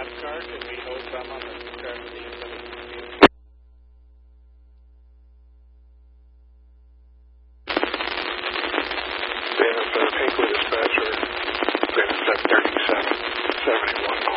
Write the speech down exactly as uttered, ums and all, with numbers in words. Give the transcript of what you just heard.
one car. Can we hold some on the car to the inside of the computer? Dennis, uh, Pinkley dispatcher, Dennis seven thirty-seven seventy-one.